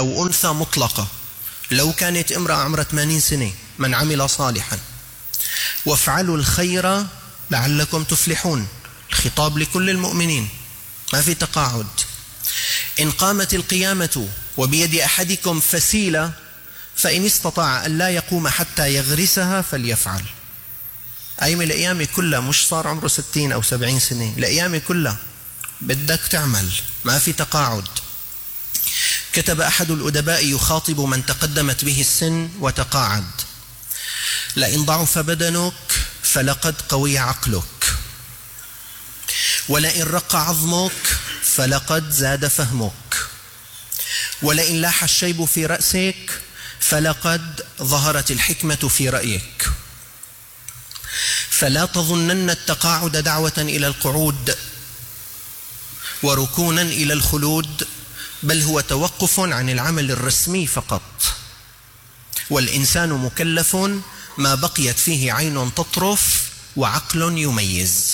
أو أنثى مطلقة، لو كانت امرأة عمرها 80 سنة، من عمل صالحا. وافعلوا الخير لعلكم تفلحون، الخطاب لكل المؤمنين، ما في تقاعد. إن قامت القيامة وبيد أحدكم فسيلة فإن استطاع أن لا يقوم حتى يغرسها فليفعل. أيام القيامة كلها، مش صار عمره 60 أو 70 سنة، القيامة كلها بدك تعمل، ما في تقاعد. كتب أحد الأدباء يخاطب من تقدمت به السن وتقاعد: لئن ضعف بدنك فلقد قوي عقلك، ولئن رق عظمك فلقد زاد فهمك، ولئن لاح الشيب في رأسك فلقد ظهرت الحكمة في رأيك. فلا تظنن التقاعد دعوة إلى القعود وركونا إلى الخلود، بل هو توقف عن العمل الرسمي فقط. والإنسان مكلف ما بقيت فيه عين تطرف وعقل يميز.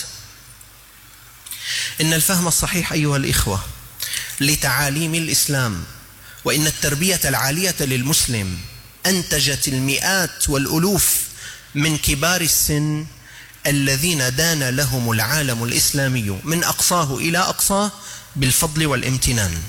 إن الفهم الصحيح أيها الإخوة لتعاليم الإسلام، وإن التربية العالية للمسلم أنتجت المئات والألوف من كبار السن الذين دان لهم العالم الإسلامي من أقصاه إلى أقصاه بالفضل والامتنان.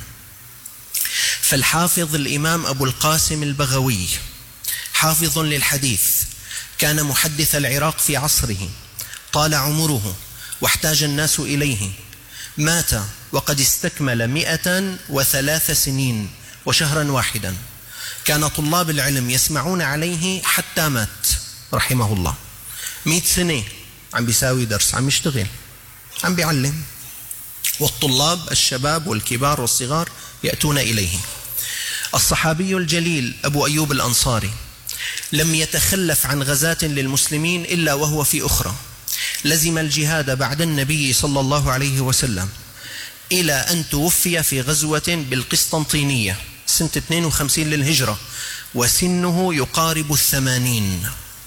فالحافظ الإمام أبو القاسم البغوي حافظ للحديث، كان محدث العراق في عصره، طال عمره واحتاج الناس إليه، مات وقد استكمل 103 سنين وشهرا واحدا. كان طلاب العلم يسمعون عليه حتى مات رحمه الله. 100 سنة عم بيساوي درس، عم يشتغل، عم بيعلم، والطلاب الشباب والكبار والصغار يأتون إليه. الصحابي الجليل أبو أيوب الأنصاري لم يتخلف عن غزاة للمسلمين إلا وهو في أخرى، لزم الجهاد بعد النبي صلى الله عليه وسلم إلى أن توفي في غزوة بالقسطنطينية سنة 52 للهجرة وسنه يقارب 80.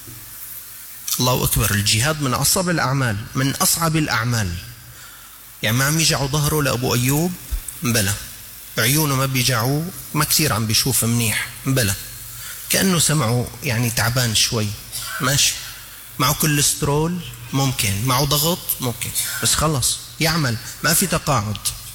الله أكبر. الجهاد من أصعب الأعمال، من أصعب الأعمال. يعني ما عم يجعوا ظهره لأبو أيوب، بلى. عيونه ما بيجعوا، ما كثير عم بيشوف منيح، بلى. كأنه سمعه يعني تعبان شوي، ماشي. معه كوليسترول ممكن، معه ضغط ممكن، بس خلص يعمل، ما في تقاعد.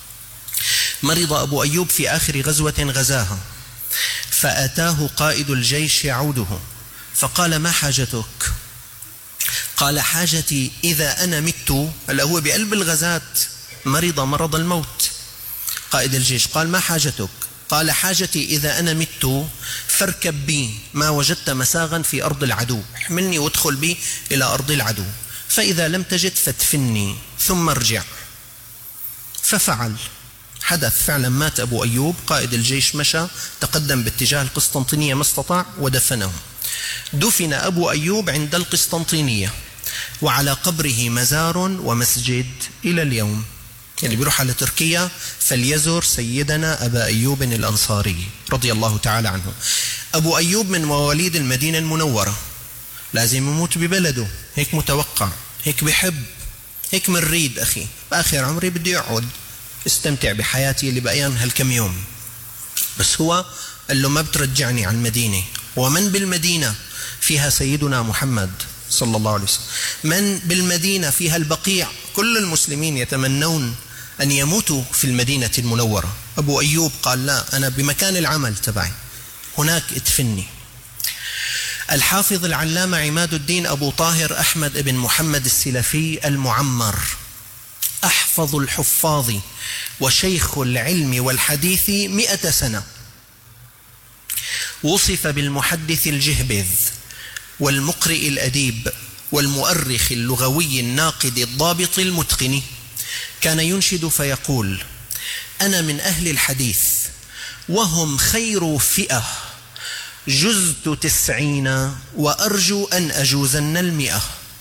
مرض أبو أيوب في آخر غزوة غزاها، فأتاه قائد الجيش يعوده فقال: ما حاجتك؟ قال: حاجتي إذا أنا مت. هلا هو بقلب الغزاة، مرض مرض الموت. قائد الجيش قال: ما حاجتك؟ قال: حاجتي إذا أنا مت فاركب بي ما وجدت مساغا في أرض العدو، احملني وادخل بي إلى أرض العدو، فإذا لم تجد فادفني ثم ارجع. ففعل، حدث فعلا، مات أبو أيوب. قائد الجيش مشى تقدم باتجاه القسطنطينية ما استطاع ودفنه. دفن أبو أيوب عند القسطنطينية، وعلى قبره مزار ومسجد إلى اليوم. اللي بيروح على تركيا فليزور سيدنا أبا أيوب الأنصاري رضي الله تعالى عنه. أبو أيوب من مواليد المدينة المنورة، لازم يموت ببلده، هيك متوقع، هيك بحب، هيك منريد. أخي بآخر عمري بدي يقعد استمتع بحياتي اللي بقيان هالكم يوم، بس هو قال له: ما بترجعني عن المدينة، ومن بالمدينة فيها سيدنا محمد صلى الله عليه وسلم، من بالمدينة فيها البقيع، كل المسلمين يتمنون أن يموتوا في المدينة المنورة. أبو أيوب قال: لا، أنا بمكان العمل تبعي، هناك ادفني. الحافظ العلامة عماد الدين أبو طاهر أحمد بن محمد السلفي المعمر، أحفظ الحفاظ وشيخ العلم والحديث 100 سنة، وصف بالمحدث الجهبذ والمقرئ الأديب والمؤرخ اللغوي الناقد الضابط المتقن. كان ينشد فيقول: أنا من أهل الحديث وهم خير فئة، جزت 90 وأرجو أن أجوزن 100.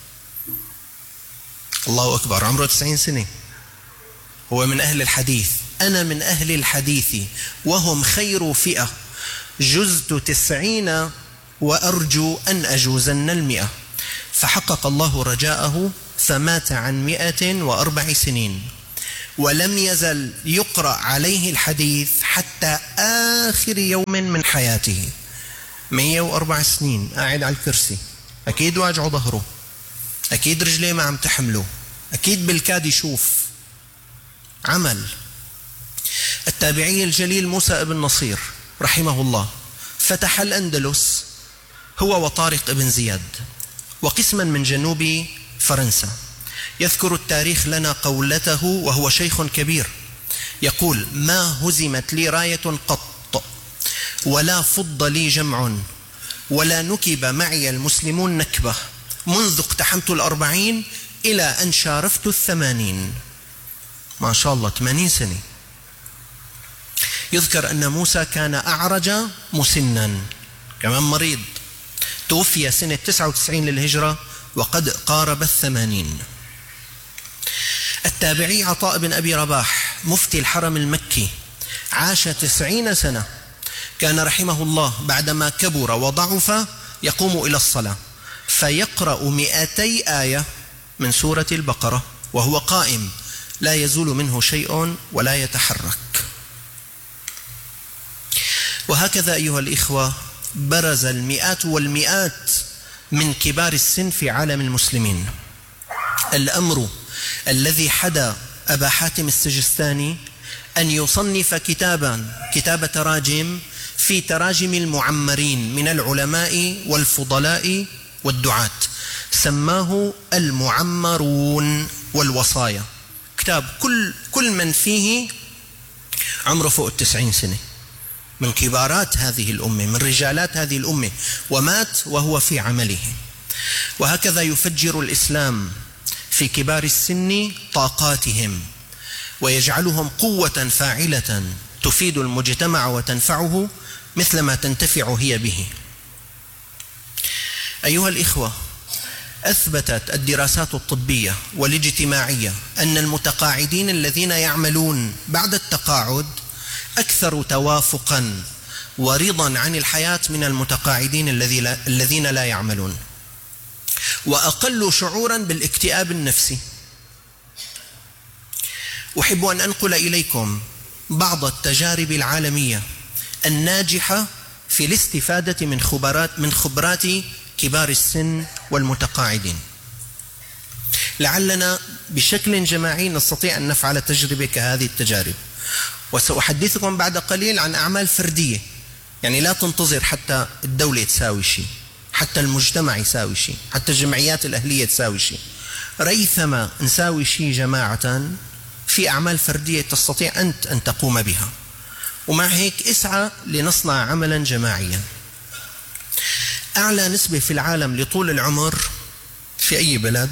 الله أكبر، عمره 90 سنة، هو من أهل الحديث. أنا من أهل الحديث وهم خير فئة، جزت 90 وأرجو أن أجوزن 100. فحقق الله رجاءه فمات عن 104 سنين، ولم يزل يقرأ عليه الحديث حتى آخر يوم من حياته. 104 سنين قاعد على الكرسي، أكيد واجعه ظهره، أكيد رجليه ما عم تحمله، أكيد بالكاد يشوف. عمل. التابعي الجليل موسى ابن نصير رحمه الله فتح الأندلس هو وطارق ابن زياد وقسما من جنوب فرنسا. يذكر التاريخ لنا قولته وهو شيخ كبير، يقول: ما هزمت لي راية قط، ولا فض لي جمع، ولا نكب معي المسلمون نكبة، منذ اقتحمت 40 إلى أن شارفت 80. ما شاء الله 80 سنة. يذكر أن موسى كان أعرج مسنا، كمان مريض، توفي سنة 99 للهجرة وقد قارب 80. التابعي عطاء بن أبي رباح مفتي الحرم المكي عاش 90 سنة. كان رحمه الله بعدما كبر وضعف يقوم إلى الصلاة فيقرأ 200 آية من سورة البقرة وهو قائم، لا يزول منه شيء ولا يتحرك. وهكذا أيها الإخوة برز المئات والمئات من كبار السن في عالم المسلمين. الأمر الذي حدا أبا حاتم السجستاني أن يصنف كتاب تراجم في تراجم المعمرين من العلماء والفضلاء والدعاة، سماه المعمرون والوصايا. كتاب كل من فيه عمره فوق 90 سنة، من كبارات هذه الأمة، من رجالات هذه الأمة، ومات وهو في عمله. وهكذا يفجر الإسلام في كبار السن طاقاتهم ويجعلهم قوة فاعلة تفيد المجتمع وتنفعه مثلما تنتفع هي به. أيها الإخوة، أثبتت الدراسات الطبية والاجتماعية أن المتقاعدين الذين يعملون بعد التقاعد أكثر توافقا ورضا عن الحياة من المتقاعدين الذين لا يعملون، وأقل شعورا بالاكتئاب النفسي. أحب أن أنقل إليكم بعض التجارب العالمية الناجحة في الاستفادة من خبرات كبار السن والمتقاعدين، لعلنا بشكل جماعي نستطيع أن نفعل تجربة كهذه التجارب. وسأحدثكم بعد قليل عن أعمال فردية، يعني لا تنتظر حتى الدولة تساوي شيء، حتى المجتمع يساوي شيء، حتى الجمعيات الأهلية تساوي شيء. ريثما نساوي شيء جماعة، في أعمال فردية تستطيع أنت أن تقوم بها، ومع هيك اسعى لنصنع عملا جماعيا. أعلى نسبة في العالم لطول العمر في أي بلد؟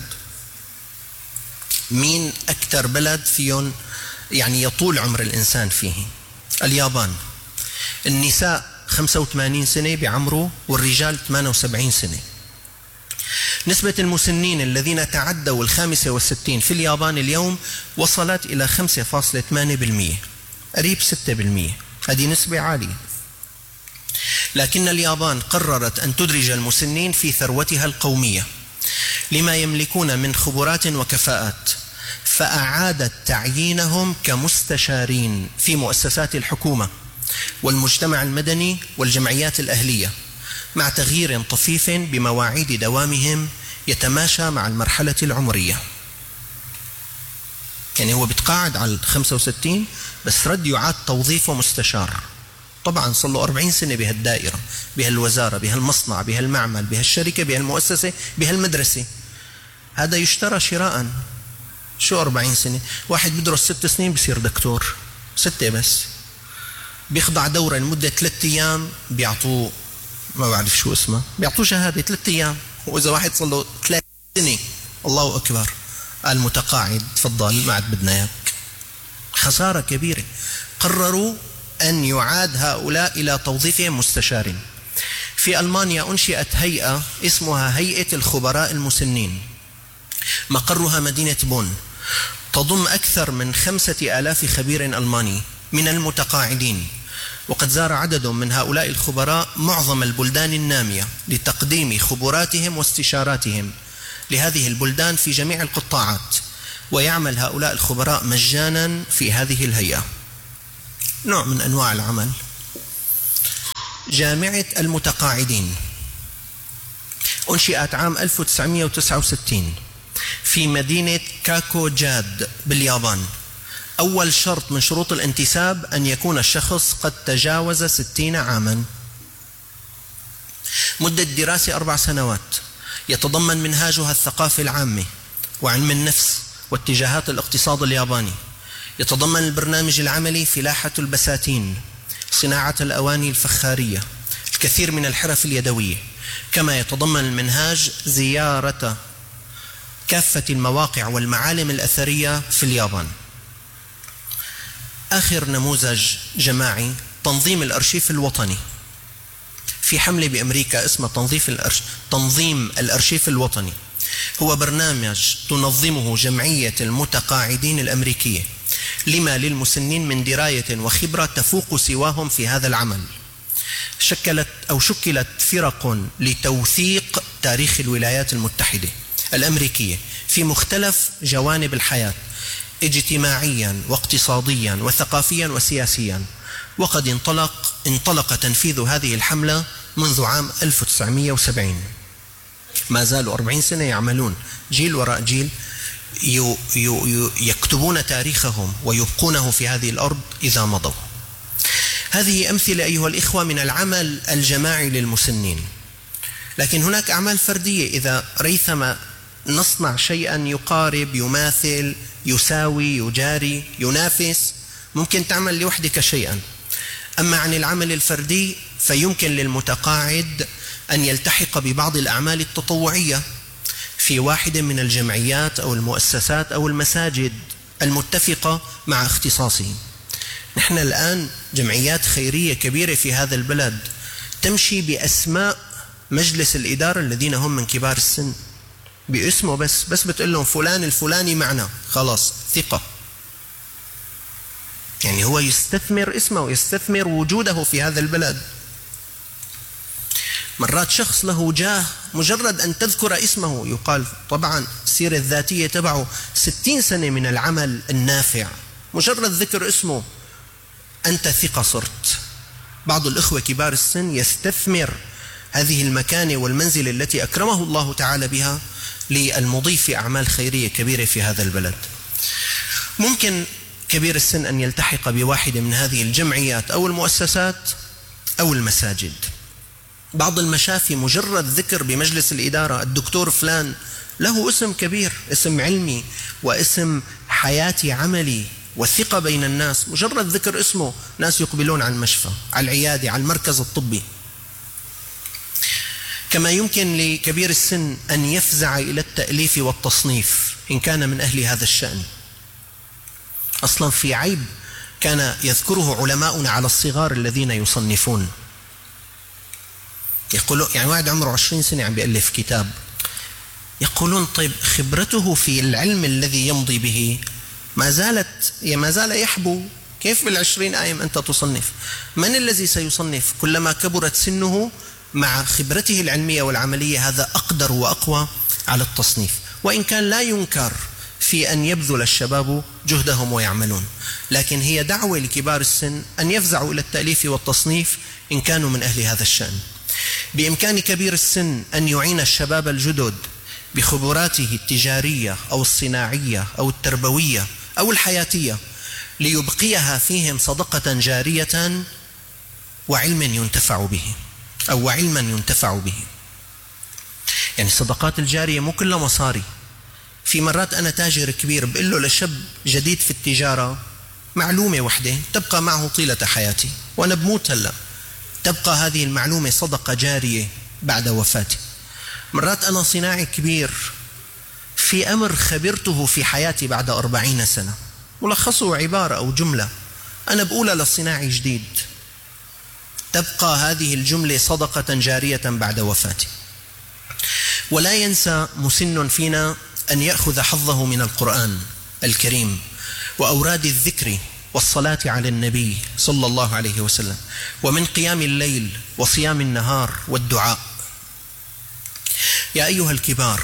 مين أكثر بلد فيهم يعني يطول عمر الإنسان فيه؟ اليابان. النساء 85 سنة بعمره والرجال 78 سنة. نسبة المسنين الذين تعدوا 65 في اليابان اليوم وصلت إلى 5.8%، قريب 6%. هذه نسبة عالية. لكن اليابان قررت أن تدرج المسنين في ثروتها القومية لما يملكون من خبرات وكفاءات، فأعادت تعيينهم كمستشارين في مؤسسات الحكومة والمجتمع المدني والجمعيات الأهلية، مع تغيير طفيف بمواعيد دوامهم يتماشى مع المرحلة العمرية. يعني هو بتقاعد على 65 بس رد يعاد توظيفه مستشار. طبعا صار له 40 سنة بهالدائرة، بهالوزارة، بهالمصنع، بهالمعمل، بهالشركة، بهالمؤسسة، بهالمدرسة. هذا يشترى شراء. شو 40 سنة؟ واحد بدرس 6 سنين بصير دكتور، 6 بس. بيخضع دورة لمدة 3 أيام بيعطوه، ما بعرف شو اسمه، بيعطوه شهادة 3 أيام. وإذا واحد صار له 3 سنة الله أكبر، قال متقاعد تفضل ما عاد بدنا إياك. خسارة كبيرة. قرروا أن يعاد هؤلاء إلى توظيفهم مستشار. في ألمانيا أنشئت هيئة اسمها هيئة الخبراء المسنين، مقرها مدينة بون، تضم أكثر من 5000 خبير ألماني من المتقاعدين، وقد زار عدد من هؤلاء الخبراء معظم البلدان النامية لتقديم خبراتهم واستشاراتهم لهذه البلدان في جميع القطاعات، ويعمل هؤلاء الخبراء مجانا في هذه الهيئة. نوع من أنواع العمل. جامعة المتقاعدين أنشئت عام 1969 في مدينة كاكوجاد باليابان. أول شرط من شروط الانتساب أن يكون الشخص قد تجاوز 60 عاما. مدة دراسة 4 سنوات، يتضمن منهاجها الثقافة العامة وعلم النفس واتجاهات الاقتصاد الياباني. يتضمن البرنامج العملي فلاحة البساتين، صناعة الأواني الفخارية، الكثير من الحرف اليدوية. كما يتضمن المنهاج زيارة كافة المواقع والمعالم الأثرية في اليابان. آخر نموذج جماعي تنظيم الأرشيف الوطني، في حملة بأمريكا اسمها تنظيم الأرشيف الوطني. هو برنامج تنظمه جمعية المتقاعدين الأمريكية لما للمسنين من دراية وخبرة تفوق سواهم في هذا العمل. شكلت فرق لتوثيق تاريخ الولايات المتحدة الأمريكية في مختلف جوانب الحياة، اجتماعيا واقتصاديا وثقافيا وسياسيا. وقد انطلق تنفيذ هذه الحملة منذ عام 1970. ما زالوا 40 سنة يعملون، جيل وراء جيل يكتبون تاريخهم ويبقونه في هذه الأرض إذا مضوا. هذه أمثلة أيها الإخوة من العمل الجماعي للمسنين. لكن هناك أعمال فردية، إذا ريثما نصنع شيئا يقارب، يماثل، يساوي، يجاري، ينافس، ممكن تعمل لوحدك شيئا. أما عن العمل الفردي فيمكن للمتقاعد أن يلتحق ببعض الأعمال التطوعية في واحدة من الجمعيات أو المؤسسات أو المساجد المتفقة مع اختصاصه. نحن الآن جمعيات خيرية كبيرة في هذا البلد تمشي بأسماء مجلس الإدارة الذين هم من كبار السن، باسمه بس بتقول لهم فلان الفلاني معنا، خلاص ثقة. يعني هو يستثمر اسمه ويستثمر وجوده في هذا البلد. مرات شخص له جاه، مجرد أن تذكر اسمه يقال طبعا السيرة الذاتية تبعه 60 سنة من العمل النافع، مجرد ذكر اسمه أنت ثقة صرت. بعض الإخوة كبار السن يستثمر هذه المكانة والمنزل التي أكرمه الله تعالى بها للمضي في أعمال خيرية كبيرة في هذا البلد. ممكن كبير السن أن يلتحق بواحدة من هذه الجمعيات أو المؤسسات أو المساجد. بعض المشافي مجرد ذكر بمجلس الإدارة الدكتور فلان له اسم كبير، اسم علمي واسم حياتي عملي والثقة بين الناس، مجرد ذكر اسمه ناس يقبلون على المشفى، على العيادة، على المركز الطبي. كما يمكن لكبير السن أن يفزع إلى التأليف والتصنيف إن كان من أهل هذا الشأن. أصلا في عيب كان يذكره علماؤنا على الصغار الذين يصنفون. يقولون يعني واحد عمره 20 سنة عم بيألف كتاب، يقولون طيب خبرته في العلم الذي يمضي به ما زال يحبو، كيف بال20 آيم أنت تصنف؟ من الذي سيصنف؟ كلما كبرت سنه مع خبرته العلمية والعملية هذا أقدر وأقوى على التصنيف. وإن كان لا ينكر في أن يبذل الشباب جهدهم ويعملون، لكن هي دعوة لكبار السن أن يفزعوا إلى التأليف والتصنيف إن كانوا من أهل هذا الشأن. بإمكان كبير السن أن يعين الشباب الجدد بخبراته التجارية أو الصناعية أو التربوية أو الحياتية ليبقيها فيهم صدقة جارية وعلما ينتفع به. يعني الصدقات الجارية مو كلها مصاري. في مرات أنا تاجر كبير بقول له لشاب جديد في التجارة معلومة وحدة تبقى معه طيلة حياتي، وأنا بموت هلأ تبقى هذه المعلومة صدقة جارية بعد وفاتي. مرات أنا صناعي كبير في أمر خبرته في حياتي بعد 40 سنة، ملخصه عبارة أو جملة أنا بقولها للصناعي جديد، تبقى هذه الجملة صدقة جارية بعد وفاتي. ولا ينسى مسن فينا أن يأخذ حظه من القرآن الكريم وأوراد الذكر والصلاة على النبي صلى الله عليه وسلم، ومن قيام الليل وصيام النهار والدعاء. يا أيها الكبار،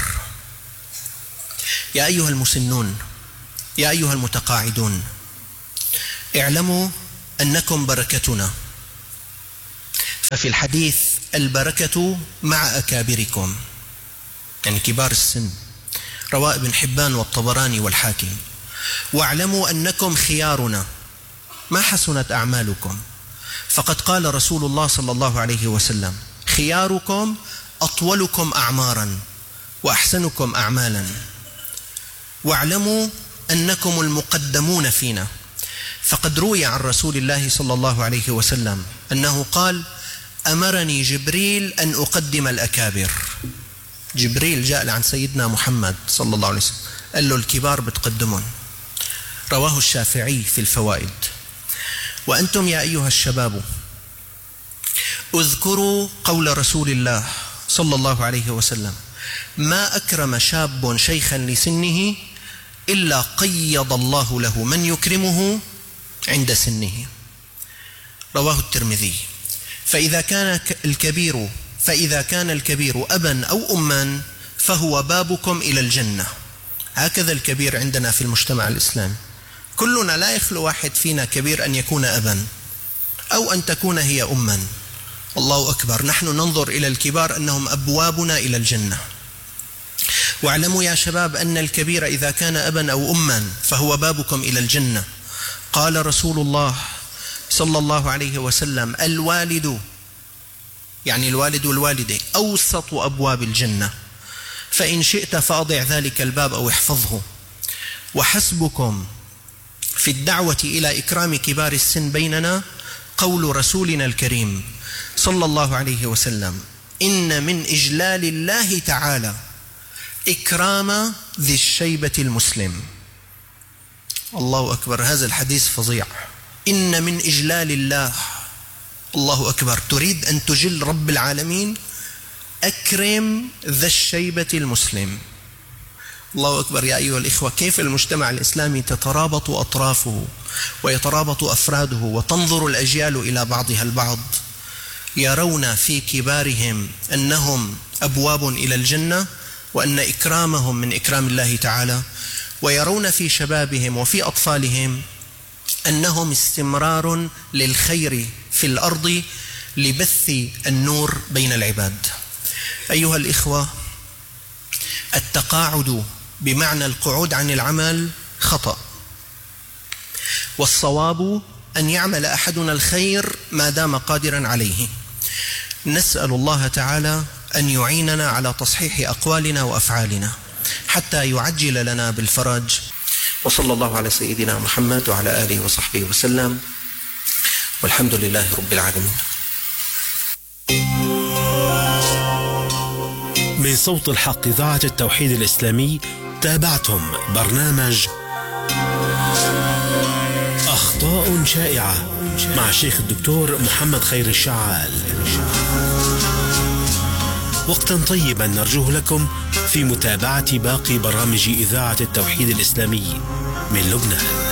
يا أيها المسنون، يا أيها المتقاعدون، اعلموا أنكم بركتنا، في الحديث البركة مع أكابركم، يعني كبار السن، رواه ابن حبان والطبراني والحاكم. واعلموا أنكم خيارنا ما حسنت أعمالكم، فقد قال رسول الله صلى الله عليه وسلم: خياركم أطولكم أعمارا وأحسنكم أعمالا. واعلموا أنكم المقدمون فينا، فقد روي عن رسول الله صلى الله عليه وسلم أنه قال: أمرني جبريل أن أقدم الأكابر. جبريل جاء عن سيدنا محمد صلى الله عليه وسلم قال له الكبار بتقدمون. رواه الشافعي في الفوائد. وأنتم يا أيها الشباب اذكروا قول رسول الله صلى الله عليه وسلم: ما أكرم شاب شيخا لسنه إلا قيض الله له من يكرمه عند سنه. رواه الترمذي. فإذا كان الكبير أبا أو أما فهو بابكم إلى الجنة. هكذا الكبير عندنا في المجتمع الإسلامي، كلنا لا يخلو واحد فينا كبير أن يكون أبا أو أن تكون هي أما. الله أكبر، نحن ننظر إلى الكبار أنهم أبوابنا إلى الجنة. واعلموا يا شباب أن الكبير إذا كان أبا أو أما فهو بابكم إلى الجنة. قال رسول الله صلى الله عليه وسلم: الوالد، يعني الوالد والوالدة، أوسط أبواب الجنة، فإن شئت فأضع ذلك الباب أو احفظه. وحسبكم في الدعوة إلى إكرام كبار السن بيننا قول رسولنا الكريم صلى الله عليه وسلم: إن من إجلال الله تعالى إكرام ذي الشيبة المسلم. الله أكبر، هذا الحديث فظيع. إن من إجلال الله، الله أكبر، تريد أن تجل رب العالمين، أكرم ذا الشيبة المسلم. الله أكبر يا أيها الإخوة، كيف المجتمع الإسلامي تترابط أطرافه ويترابط أفراده وتنظر الأجيال إلى بعضها البعض، يرون في كبارهم أنهم أبواب إلى الجنة وأن إكرامهم من إكرام الله تعالى، ويرون في شبابهم وفي أطفالهم أنهم استمرار للخير في الأرض لبث النور بين العباد. أيها الإخوة، التقاعد بمعنى القعود عن العمل خطأ، والصواب أن يعمل أحدنا الخير ما دام قادرا عليه. نسأل الله تعالى أن يعيننا على تصحيح أقوالنا وأفعالنا حتى يعجل لنا بالفرج. وصلى الله على سيدنا محمد وعلى آله وصحبه وسلم، والحمد لله رب العالمين. من صوت الحق إذاعة التوحيد الإسلامي تابعتم برنامج أخطاء شائعة مع الشيخ الدكتور محمد خير الشعال. وقتا طيبا نرجوه لكم في متابعة باقي برامج إذاعة التوحيد الإسلامي من لبنان.